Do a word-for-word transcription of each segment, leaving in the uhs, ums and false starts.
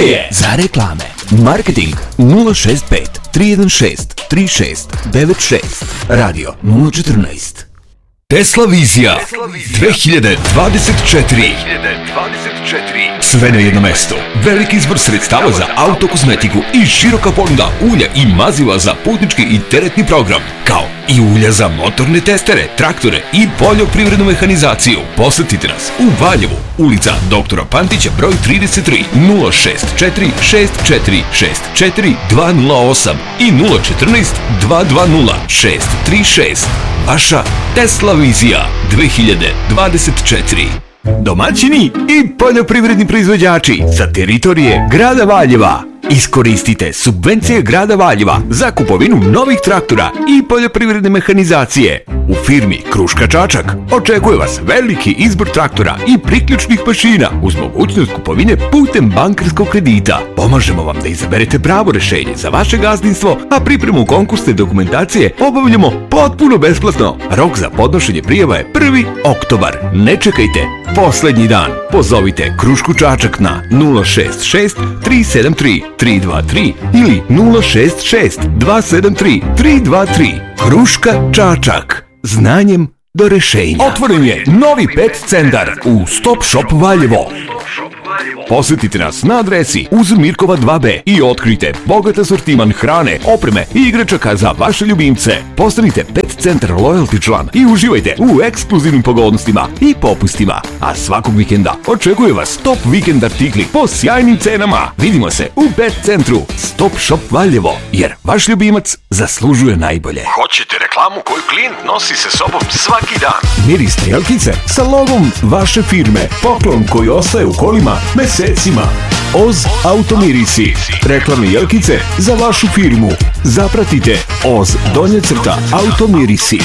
je za reklame. Marketing nula šest pet tri jedan šest tri šest devet šest. Radio nula četrnaest. Tesla Vizija dve hiljade dvadeset četiri. Sve na jedno mesto. Veliki izbor sredstava za autokozmetiku i široka ponuda ulja i maziva za putnički i teretni program, kao i ulja za motorne testere, traktore i poljoprivrednu mehanizaciju. Posjetite nas u Valjevu, ulica doktora Pantića broj trideset tri, nula šest četiri šest četiri šest četiri dva nula osam i nula četrnaest dva dva nula šest tri šest. Vaša Tesla Vizija dve hiljade dvadeset četiri. Domaćini i poljoprivredni proizvođači sa teritorije grada Valjeva. Iskoristite subvencije grada Valjeva za kupovinu novih traktora i poljoprivredne mehanizacije. U firmi Kruška Čačak očekuje vas veliki izbor traktora i priključnih mašina uz mogućnost kupovine putem bankarskog kredita. Pomažemo vam da izaberete pravo rešenje za vaše gazdinstvo, a pripremu konkursne dokumentacije obavljamo potpuno besplatno. Rok za podnošenje prijava je prvi oktobar. Ne čekajte poslednji dan. Pozovite Krušku Čačak na nula šest šest tri sedam tri tri dva tri ili nula šest šest dva sedam tri tri dva tri. Kruška Čačak. Znanjem do rešenja. Otvoren je novi pet centar u Stop Shop Valjevo. Posjetite nas na adresi uz Mirkova dva be i otkrijte bogat asortiman hrane, opreme i igračaka za vaše ljubimce. Postanite Pet Centar Loyalty član i uživajte u ekskluzivnim pogodnostima i popustima. A svakog vikenda očekuje vas top vikend artikli po sjajnim cenama. Vidimo se u Pet Centru Stop Shop Valjevo, jer vaš ljubimac zaslužuje najbolje. Hoćete reklamu koju klijent nosi sa sobom svaki dan? Mirisne jelkice sa logom vaše firme. Poklon koji ostaje u kolima mesecima. Oz Automirisi. Reklamne jelkice za vašu firmu. Zapratite Oz donja crta Automirisi.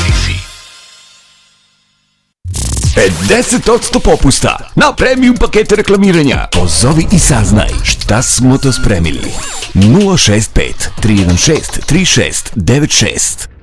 pedeset posto popusta na premium pakete reklamiranja. Pozovi i saznaj šta smo to spremili. nula šest pet tri jedan šest tri šest devet šest.